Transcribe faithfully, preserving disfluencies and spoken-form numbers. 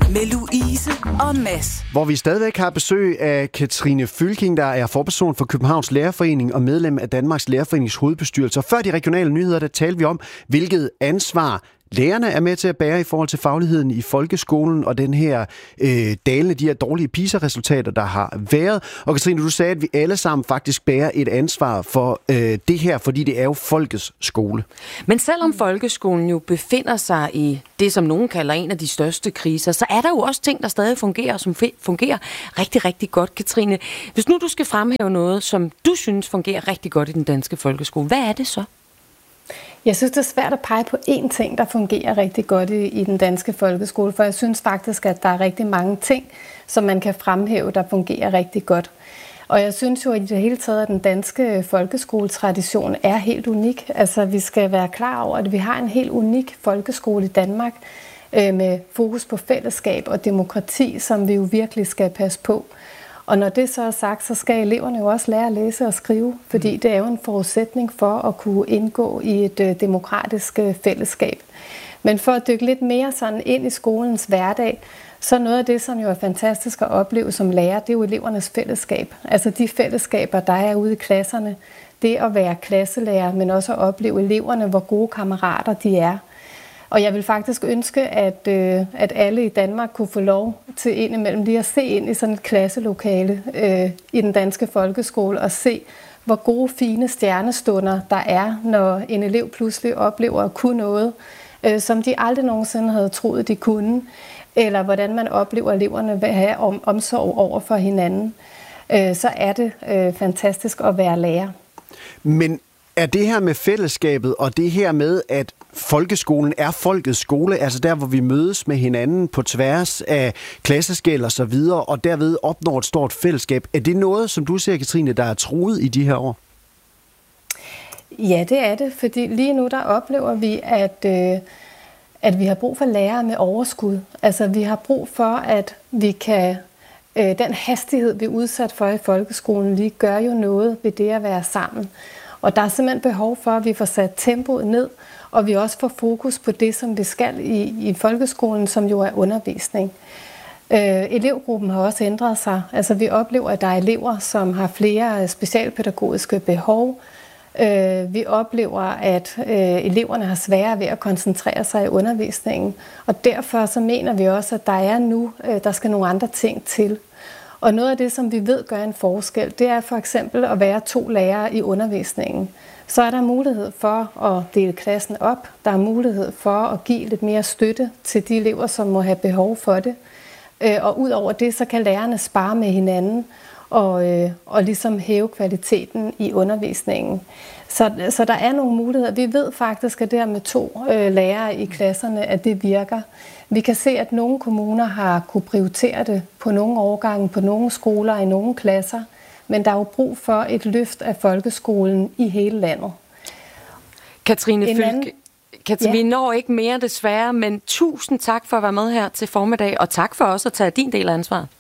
med Louise og Mads. Hvor vi stadigvæk har besøg af Katrine Fylking, der er forperson for Københavns Lærerforening og medlem af Danmarks Lærerforenings hovedbestyrelse. Og før de regionale nyheder, der talte vi om, hvilket ansvar lærerne er med til at bære i forhold til fagligheden i folkeskolen og den her øh, dalende, de her dårlige PISA-resultater, der har været. Og Katrine, du sagde, at vi alle sammen faktisk bærer et ansvar for øh, det her, fordi det er jo folkets skole. Men selvom folkeskolen jo befinder sig i det, som nogen kalder en af de største kriser, så er der jo også ting, der stadig fungerer, som fungerer rigtig, rigtig godt. Katrine, hvis nu du skal fremhæve noget, som du synes fungerer rigtig godt i den danske folkeskole, hvad er det så? Jeg synes, det er svært at pege på én ting, der fungerer rigtig godt i, i den danske folkeskole, for jeg synes faktisk, at der er rigtig mange ting, som man kan fremhæve, der fungerer rigtig godt. Og jeg synes jo i det hele taget, at den danske folkeskoletradition er helt unik. Altså, vi skal være klar over, at vi har en helt unik folkeskole i Danmark, øh, med fokus på fællesskab og demokrati, som vi jo virkelig skal passe på. Og når det så er sagt, så skal eleverne jo også lære at læse og skrive, fordi det er jo en forudsætning for at kunne indgå i et øh, demokratisk øh, fællesskab. Men for at dykke lidt mere sådan ind i skolens hverdag, så noget af det, som jo er fantastisk at opleve som lærer, det er jo elevernes fællesskab. Altså de fællesskaber, der er ude i klasserne. Det at være klasselærer, men også at opleve eleverne, hvor gode kammerater de er. Og jeg vil faktisk ønske, at, øh, at alle i Danmark kunne få lov til indimellem lige at se ind i sådan et klasselokale øh, i den danske folkeskole og se, hvor gode, fine stjernestunder der er, når en elev pludselig oplever at kunne noget, øh, som de aldrig nogensinde havde troet, de kunne, eller hvordan man oplever, at eleverne vil have om, omsorg over for hinanden. Øh, så er det øh, fantastisk at være lærer. Men er det her med fællesskabet og det her med, at folkeskolen er folkets skole, altså der, hvor vi mødes med hinanden på tværs af klasseskel og så videre, og derved opnår et stort fællesskab. Er det noget, som du ser, Katrine, der er truet i de her år? Ja, det er det, fordi lige nu der oplever vi, at, øh, at vi har brug for lærere med overskud. Altså vi har brug for, at vi kan, øh, den hastighed, vi er udsat for i folkeskolen, lige gør jo noget ved det at være sammen. Og der er simpelthen behov for, at vi får sat tempoet ned, og vi også får fokus på det, som vi skal i, i folkeskolen, som jo er undervisning. Øh, elevgruppen har også ændret sig. Altså vi oplever, at der er elever, som har flere specialpædagogiske behov. Øh, vi oplever, at øh, eleverne har sværere ved at koncentrere sig i undervisningen. Og derfor så mener vi også, at der er nu, øh, der skal nogle andre ting til. Og noget af det, som vi ved gør en forskel, det er for eksempel at være to lærere i undervisningen. Så er der mulighed for at dele klassen op. Der er mulighed for at give lidt mere støtte til de elever, som må have behov for det. Og ud over det, så kan lærerne spare med hinanden og, og ligesom hæve kvaliteten i undervisningen. Så, så der er nogle muligheder. Vi ved faktisk, at det her med to øh, lærere i klasserne, at det virker. Vi kan se, at nogle kommuner har kunne prioritere det på nogle årgange, på nogle skoler, i nogle klasser. Men der er jo brug for et løft af folkeskolen i hele landet. Katrine Fylking, Katrine, ja. Vi når ikke mere desværre, men tusind tak for at være med her til formiddag, og tak for også at tage din del af ansvaret.